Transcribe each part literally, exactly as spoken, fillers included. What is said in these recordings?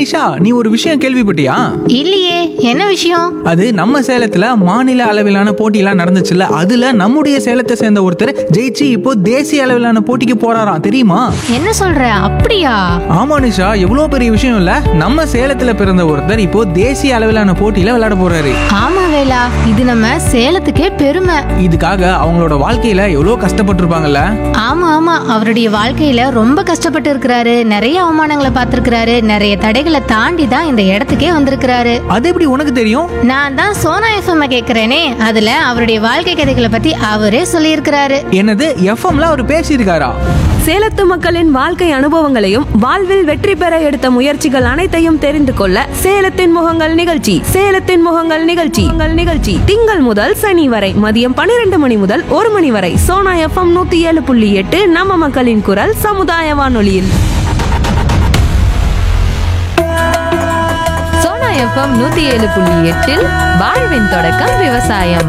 நிஷா, நீ ஒரு விஷயம் கேள்விப்பட்டியா? இல்லையே, என்ன விஷயம்? அது நம்ம சேலத்துல மாநில அளவிலான போட்டியெல்லாம் நடந்துச்சுல்ல, அதுல நம்முடைய சேலத்தை சேர்ந்த ஒருத்தர் ஜெயிச்சு இப்போ தேசிய அளவிலான போட்டிக்கு போறாராம், தெரியுமா? என்ன சொல்ற? அப்படியா? ஆமா நிஷா, எவ்வளவு பெரிய விஷயம் இல்ல. நம்ம சேலத்துல பிறந்த ஒருத்தர் இப்போ தேசிய அளவிலான போட்டியில விளையாட போறாரு. ஆமா வேலா, இது நம்ம சேலத்துக்கே பெருமை. இதுக்காக அவங்களோட வாழ்க்கையில எவ்வளவு கஷ்டப்பட்டிருப்பாங்கல்ல. ஆமா ஆமா, அவருடைய வாழ்க்கையில ரொம்ப கஷ்டப்பட்டு இருக்கிறாரு. நிறைய அவமானங்களை பார்த்திருக்கிறாரு. நிறைய தடைகளை தாண்டி தான் இந்த இடத்துக்கே வந்திருக்கிறாரு. அது எப்படி உனக்கு தெரியும்? நான் தான் சோனா எஃப்எம் கேக்குறேனே, அதுல அவருடைய வாழ்க்கை கதைகளை பத்தி அவரே சொல்லியிருக்கிறாரு. என்னது, எஃப்எம்ல அவர் பேசியிருக்காரா? சேலத்து மக்களின் வாழ்க்கை அனுபவங்களையும் வாழ்வில் வெற்றி பெற எடுத்த முயற்சிகள் அனைத்தையும் தெரிந்து கொள்ள சேலத்தின் முகங்கள் நிகழ்ச்சி சேலத்தின் முகங்கள் நிகழ்ச்சி உங்கள் நிகழ்ச்சி திங்கள் முதல் சனி வரை மதியம் பன்னிரண்டு மணி முதல் ஒரு மணி வரை சோனா எஃப்எம் நூத்தி ஏழு புள்ளி எட்டு நம்ம மக்களின் குரல் சமுதாய வானொலியில். சோனா எஃப்எம் நூத்தி ஏழு புள்ளி எட்டில் வாழ்வின் தொடக்கம் விவசாயம்.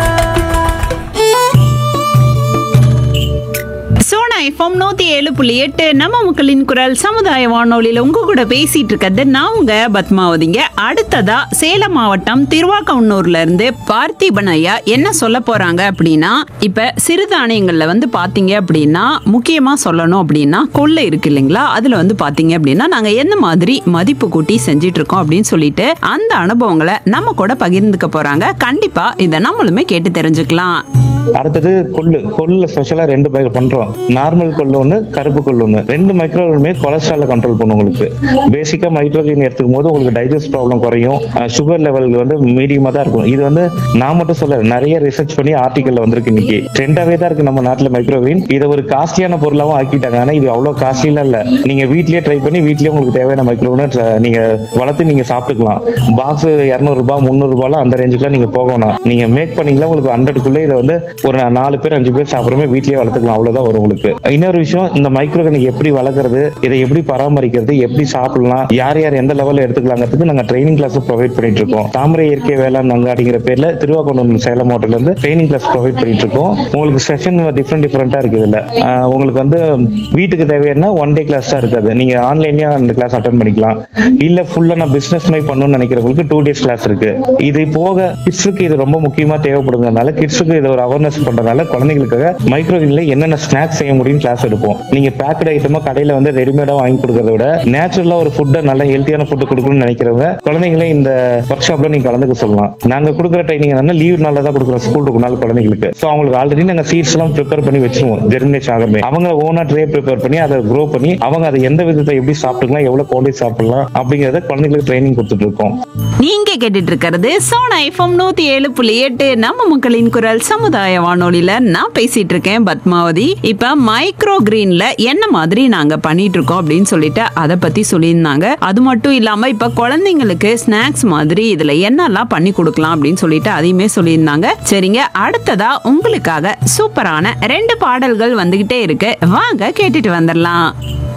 சோனா எஃப்எம் நூத்தி ஏழு புள்ளி எட்டு நம்ம மக்களின் குரல் சமுதாய வானொலியில உங்க கூட பேசிட்டு இருக்கிறது நான் உங்க பத்மாவதிங்க. அடுத்ததா சேலம் மாவட்டம் திருவாக்கவுன்னூர்ல இருந்து பார்த்திபன் ஐயா என்ன சொல்ல போறாங்க அப்படின்னா, இப்ப சிறுதானியங்கள்ல வந்து பாத்தீங்க அப்படின்னா முக்கியமா சொல்லணும் அப்படின்னா கொள்ளை இருக்கு இல்லைங்களா, அதுல வந்து பாத்தீங்க அப்படின்னா நாங்க எந்த மாதிரி மதிப்பு கூட்டி செஞ்சிட்டு இருக்கோம் அப்படின்னு சொல்லிட்டு அந்த அனுபவங்களை நம்ம கூட பகிர்ந்துக்க போறாங்க. கண்டிப்பா இதை நம்மளுமே கேட்டு தெரிஞ்சுக்கலாம். அடுத்தது கொள்ளு. கொள்ளுல ஸ்பெஷலா ரெண்டு பயிர் பண்றோம். நார்மல் கொள்ளு ஒண்ணு, கருப்பு கொள்ளு ஒண்ணு. ரெண்டு மைக்ரோவீனுமே கொலஸ்ட்ரால கண்ட்ரோல் பண்ணும். உங்களுக்கு பேசிக்கா மைக்ரோவீன் எடுத்துக்கும் போது உங்களுக்கு டைஜஸ்ட் ப்ராப்ளம் குறையும். சுகர் லெவல் வந்து மீடியமா தான் இருக்கும். இது வந்து நான் மட்டும் சொல்ல, நிறைய ரிசர்ச் பண்ணி ஆர்டிகல்ல வந்திருக்கு. இன்னைக்கு ட்ரெண்டாவே தான் இருக்கு நம்ம நாட்டுல மைக்ரோவீன். இதை ஒரு காஸ்ட்லியான பொருளாவும் ஆக்கிட்டாங்க. ஆனா இது அவ்வளவு காஸ்ட்லிலாம் இல்ல. நீங்க வீட்லயே ட்ரை பண்ணி வீட்லயே உங்களுக்கு தேவையான மைக்ரோவீன் நீங்க வளர்த்து நீங்க சாப்பிட்டுக்கலாம். பாக்ஸ் இருநூறு ரூபாய் முந்நூறு ரூபாய் அந்த ரேஞ்சுக்குலாம் நீங்க போகணும். நீங்க மேக் பண்ணீங்களா உங்களுக்கு ஹண்ட்ரடுக்குள்ள இதை வந்து ஒரு நாலு பேர் அஞ்சு பேர் சாப்பிடுறோமே வீட்லயே வளர்த்துக்கலாம். அவ்வளவுதான் வரும் உங்களுக்கு. இன்னொரு விஷயம், இந்த மைக்ரோவீன் எப்படி வளர்க்கறது, இதை எப்படி பராமரிக்கிறது, எப்படி சாப்பிடலாம், யார் யார் எந்த லெவல்ல எடுத்துக்கலாங்கிறதுக்கு நாங்க ட்ரைனிங் கிளாஸ் ப்ரொவைட் பண்ணிட்டு இருக்கோம். தாமரை இயற்கை வேளாண் அங்காடிங்கிற பேர்ல திருவாக்கவுன்னூர் சேலம் மாவட்டத்துல இருந்து ட்ரைனிங் கிளாஸ் ப்ரொவைட் பண்ணிட்டு இருக்கோம். உங்களுக்கு செஷன் டிஃப்ரெண்ட் டிஃப்ரெண்டா இருக்கு. இதுல உங்களுக்கு வந்து வீட்டுக்கு தேவையான ஒன் டே கிளாஸ் தான் இருக்காது. நீங்க ஆன்லைன்லயே அந்த கிளாஸ் அட்டன் பண்ணிக்கலாம். இல்ல ஃபுல்லா நான் பிசினஸ் மாதிரி பண்ணணும்னு நினைக்கிறவங்களுக்கு டூ டேஸ் கிளாஸ் இருக்கு. இது போக கிட்ஸுக்கு இது ரொம்ப முக்கியமா தேவைப்படுறதுனால கிட்ஸுக்கு இது ஒரு அவேர்னஸ் பண்றதுனால குழந்தைகளுக்காக மைக்ரோவீன்ல என்னென்ன ஸ்நாக்ஸ் செய்ய முடியும் கிளாஸ் எடுப்போம். நீங்க பேக்கட் ஐட்டமா கடையில வந்து ரெடிமேடா வாங்கி கொடுக்கறத விட நேச்சுரலா ஒரு ஃபுட்டை நல்ல ஹெல்த்தியான ஃபுட் கொடுக்கணும்னு நினைக்கிறவங்க குழந்தைகளை இந்த ஒர்க் ஷாப்ல நீங்க கலந்துக்க சொல்லலாம். நாங்க கொடுக்குற ட்ரைனிங் என்னன்னா லீவ் நாள்ல தான் கொடுக்குறோம். ஸ்கூல் இருக்கனால குழந்தைங்களுக்கு ஸோ அவங்களுக்கு ஆல்ரெடி நாங்க சீட்ஸ் எல்லாம் ப்ரிப்பேர் பண்ணி வச்சிருவோம். ஜெர்மினேஷன் ஆகவே அவங்க ஓனா ட்ரே ப்ரிப்பேர் பண்ணி அதை க்ரோ பண்ணி அவங்க அதை எந்த விதத்தை எப்படி சாப்பிட்டுக்கலாம், எவ்வளவு குவாலிட்டி சாப்பிடலாம் அப்படிங்கறத குழந்தைங்களுக்கு ட்ரைனிங் கொடுத்துட்டு இருக்கோம். நீங்க கேட்டுட்டு இருக்கிறது சோனா எஃப்எம் நூத்தி ஏழு புள்ளி எட்டு நம்ம மக்களின் குரல் சமுதாய வானொலியில நான் பேசிட்டு இருக்கேன் பத்மாவதி. இப்ப மைக்ரோ கிரீன்ல என்ன மாதிரி நாங்க பண்ணிட்டு இருக்கோம் அப்படின்னு சொல்லிட்டு அதை பத்தி சொல்லியிருந்தாங்க. அது மட்டும் இல்லாம இப்ப குழந்தைங்களுக்கு ஸ்நாக்ஸ் மாதிரி இதுல என்னெல்லாம் பண்ணி கொடுக்கலாம் அப்படின்னு சொல்லிட்டு அதையுமே சொல்லியிருந்தாங்க. சரிங்க, அடுத்ததா உங்களுக்காக சூப்பரான ரெண்டு பாடல்கள் வந்துகிட்டே இருக்கு, வாங்க கேட்டுட்டு வந்துடலாம்.